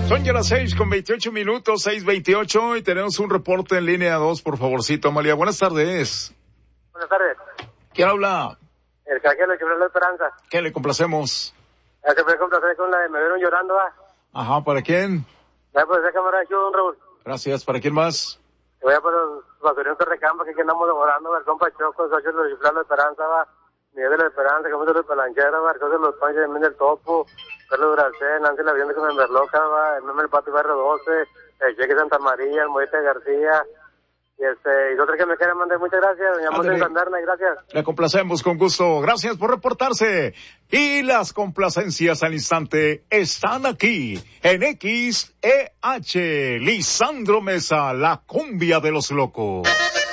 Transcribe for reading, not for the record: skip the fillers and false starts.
Son ya las 6:28, 6:28, y tenemos un reporte en línea 2, por favorcito, Amalia. Buenas tardes. Buenas tardes. ¿Quién habla? El cajero le quebró la esperanza. ¿Qué le complacemos? El que me complacer con la de Me Vieron Llorando, ¿va? Ajá, ¿para quién? Ya, pues esa cámara ha hecho un Raúl. Gracias, ¿para quién más? Que voy a por los basurinos que recampa, que aquí andamos demorando, el compa Choco, socio de los Chiflados de la Esperanza, va. Miguel de la Esperanza, que de los Pelancheros, va. El socio de los Panchos de Miguel del Topo, Carlos Duracel, Nancy La Vienda que me Merloca, va. El Meme del Patio Barrio 12, el Cheque Santa María, el Mollete García. Y otro que me quiera mandar, muchas gracias, doña Monte Sandarna, gracias. Le complacemos con gusto, gracias por reportarse. Y las complacencias al instante están aquí, en XEH, Lisandro Mesa, la cumbia de los locos.